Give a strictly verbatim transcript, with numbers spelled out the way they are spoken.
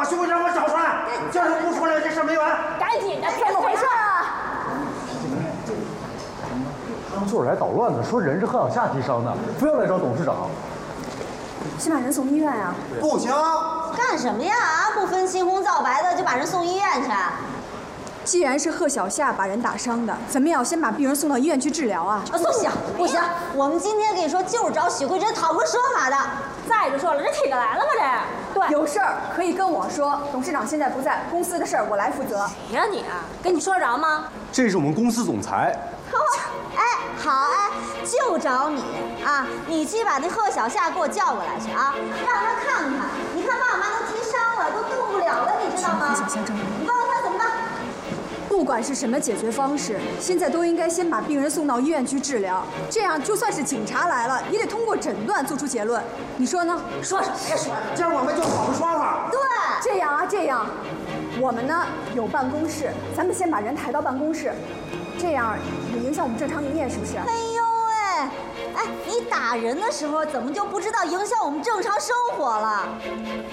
徐会长给我找出来！要是不出来，这事没完。 赶紧的，怎么回事啊？ 他们就是来捣乱的，说人是贺小夏提伤的，非要来找董事长。 先把人送医院啊！ 不行， 干什么呀？啊，不分青红皂白的就把人送医院去？ 既然是贺小夏把人打伤的，咱们也要先把病人送到医院去治疗啊！ 不行不行，我们今天跟你说就是找许慧珍讨个说法的。 再者说了，这听得来了吗？这对， 有事儿可以跟我说，董事长现在不在，公司的事儿我来负责。 谁呀你啊？跟你说得着吗？ 这是我们公司总裁。 哎，好哎，就找你啊！你去把那贺小夏给我叫过来去啊，让他看看。你看爸爸妈妈都踢伤了，都动不了了，你知道吗？ 贺小夏这么你告诉他怎么办？ 不管是什么解决方式，现在都应该先把病人送到医院去治疗，这样就算是警察来了，也得通过诊断做出结论。你说呢？ 说什么呀说？ 这样我们就讨个说法。 对， 这样啊，这样，我们呢有办公室，咱们先把人抬到办公室，这样也影响我们正常营业，是不是？ 哎呦喂，哎，你打人的时候怎么就不知道影响我们正常生活了？